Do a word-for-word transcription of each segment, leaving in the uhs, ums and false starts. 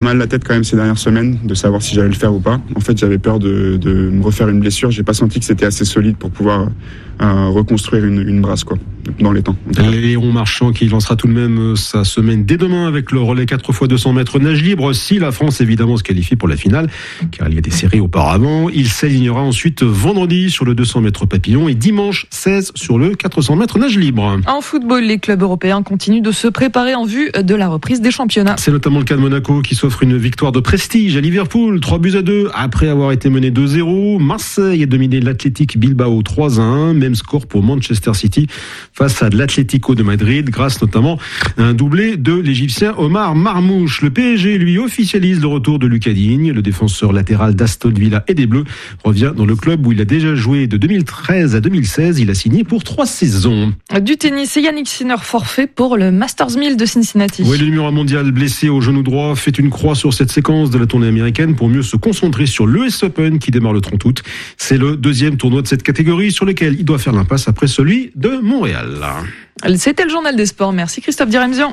mal la tête quand même ces dernières semaines de savoir si j'allais le faire ou pas. En fait, j'avais peur de, de me refaire une blessure. J'ai pas senti que c'était assez solide pour pouvoir euh, reconstruire une, une brasse quoi, dans les temps. Léon Marchand qui lancera tout de même sa semaine dès demain avec le relais quatre fois deux cents mètres nage libre. Si la France évidemment se qualifie pour la finale, car il y a des séries auparavant, il s'alignera ensuite vendredi sur le deux cents mètres papillon et dimanche seize sur le quatre cents mètres nage libre. En football, les clubs européens continuent de se préparer en vue de la reprise des championnats. C'est notamment le cas de Monaco qui s'offre une victoire de prestige à Liverpool, trois buts à deux après avoir été mené deux zéro. Marseille a dominé l'Athletic Bilbao trois à un, même score pour Manchester City face à l'Atlético de Madrid, grâce notamment à un doublé de l'Égyptien Omar Marmouche. Le P S G, lui, officialise le retour de Lucas Digne. Le défenseur latéral d'Aston Villa et des Bleus revient dans le club où il a déjà joué de deux mille treize à deux mille seize. Il a signé pour trois saisons. Du tennis, et Yannick Sinner forfait pour le Masters mille de Cincinnati. Oui, le numéro un mondial blessé au genou droit fait une croix sur cette séquence de la tournée américaine pour mieux se concentrer sur l'U S Open qui démarre le trente août. C'est le deuxième tournoi de cette catégorie sur lequel il doit faire l'impasse après celui de Montréal. C'était le journal des sports. Merci Christophe Diremzian.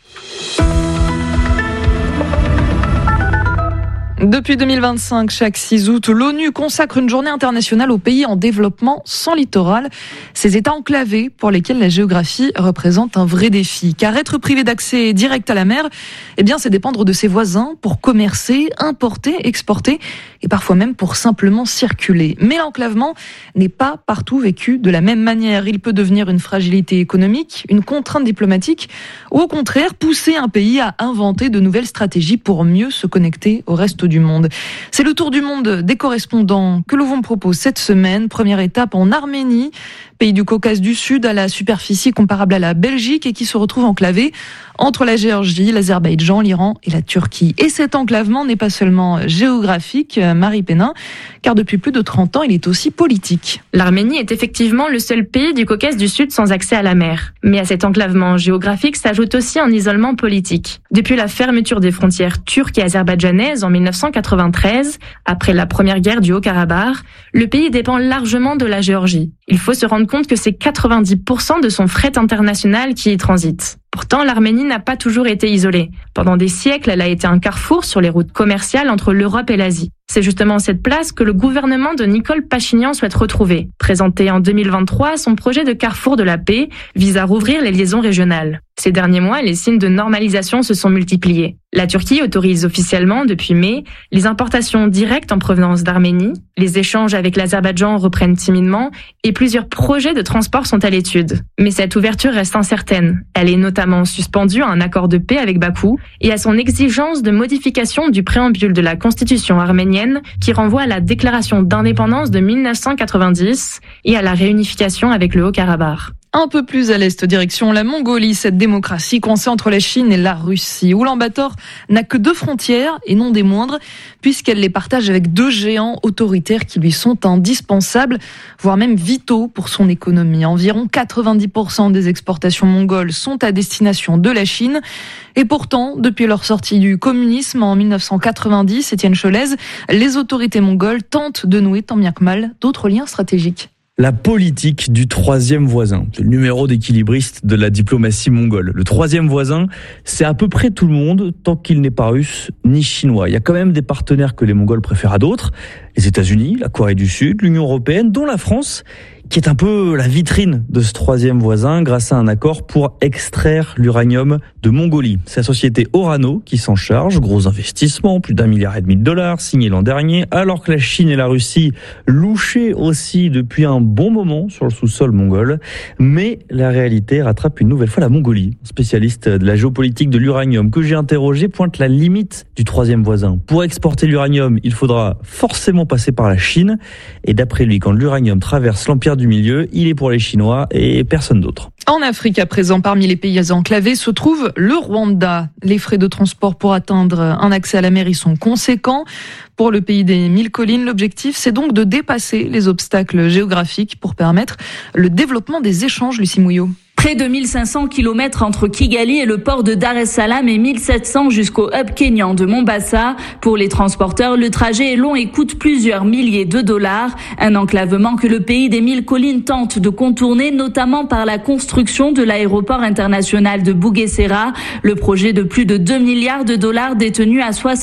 Depuis deux mille vingt-cinq, chaque six août, l'ONU consacre une journée internationale aux pays en développement sans littoral. Ces États enclavés pour lesquels la géographie représente un vrai défi. Car être privé d'accès direct à la mer, eh bien, c'est dépendre de ses voisins pour commercer, importer, exporter et parfois même pour simplement circuler. Mais l'enclavement n'est pas partout vécu de la même manière. Il peut devenir une fragilité économique, une contrainte diplomatique ou au contraire pousser un pays à inventer de nouvelles stratégies pour mieux se connecter au reste du monde. C'est le tour du monde des correspondants que l'on vous propose cette semaine. Première étape en Arménie, pays du Caucase du Sud à la superficie comparable à la Belgique et qui se retrouve enclavé entre la Géorgie, l'Azerbaïdjan, l'Iran et la Turquie. Et cet enclavement n'est pas seulement géographique, Marie Pénin, car depuis plus de trente ans, il est aussi politique. L'Arménie est effectivement le seul pays du Caucase du Sud sans accès à la mer. Mais à cet enclavement géographique s'ajoute aussi un isolement politique. Depuis la fermeture des frontières turques et azerbaïdjanaises en mille neuf cent quatre-vingt-treize, après la première guerre du Haut-Karabakh, le pays dépend largement de la Géorgie. Il faut se rendre compte que c'est quatre-vingt-dix pour cent de son fret international qui y transite. Pourtant, l'Arménie n'a pas toujours été isolée. Pendant des siècles, elle a été un carrefour sur les routes commerciales entre l'Europe et l'Asie. C'est justement cette place que le gouvernement de Nicole Pachinian souhaite retrouver. Présenté en deux mille vingt-trois, son projet de carrefour de la paix vise à rouvrir les liaisons régionales. Ces derniers mois, les signes de normalisation se sont multipliés. La Turquie autorise officiellement, depuis mai, les importations directes en provenance d'Arménie. Les échanges avec l'Azerbaïdjan reprennent timidement et plusieurs projets de transport sont à l'étude. Mais cette ouverture reste incertaine. Elle est notamment suspendue à un accord de paix avec Bakou et à son exigence de modification du préambule de la constitution arménienne qui renvoie à la déclaration d'indépendance de mille neuf cent quatre-vingt-dix et à la réunification avec le Haut-Karabakh. Un peu plus à l'est, direction la Mongolie, cette démocratie coincée entre la Chine et la Russie. Oulan-Bator n'a que deux frontières, et non des moindres, puisqu'elle les partage avec deux géants autoritaires qui lui sont indispensables, voire même vitaux pour son économie. Environ quatre-vingt-dix pour cent des exportations mongoles sont à destination de la Chine. Et pourtant, depuis leur sortie du communisme en mille neuf cent quatre-vingt-dix, Étienne Cholez, les autorités mongoles tentent de nouer tant bien que mal d'autres liens stratégiques. La politique du troisième voisin, c'est le numéro d'équilibriste de la diplomatie mongole. Le troisième voisin, c'est à peu près tout le monde, tant qu'il n'est pas russe ni chinois. Il y a quand même des partenaires que les Mongols préfèrent à d'autres. Les États-Unis, la Corée du Sud, l'Union européenne, dont la France, qui est un peu la vitrine de ce troisième voisin grâce à un accord pour extraire l'uranium de Mongolie. C'est la société Orano qui s'en charge. Gros investissement, plus d'un milliard et demi de dollars, signé l'an dernier, alors que la Chine et la Russie louchaient aussi depuis un bon moment sur le sous-sol mongol. Mais la réalité rattrape une nouvelle fois la Mongolie. Spécialiste de la géopolitique de l'uranium que j'ai interrogé pointe la limite du troisième voisin. Pour exporter l'uranium, il faudra forcément passer par la Chine. Et d'après lui, quand l'uranium traverse l'empire du milieu, il est pour les Chinois et personne d'autre. En Afrique, à présent, parmi les pays enclavés, se trouve le Rwanda. Les frais de transport pour atteindre un accès à la mer y sont conséquents. Pour le pays des mille collines, l'objectif, c'est donc de dépasser les obstacles géographiques pour permettre le développement des échanges, Lucie Mouillot. Près de mille cinq cents kilomètres entre Kigali et le port de Dar es Salaam et mille sept cents jusqu'au hub kényan de Mombasa. Pour les transporteurs, le trajet est long et coûte plusieurs milliers de dollars. Un enclavement que le pays des mille collines tente de contourner, notamment par la construction de l'aéroport international de Bugesera. Le projet de plus de deux milliards de dollars détenu à soixante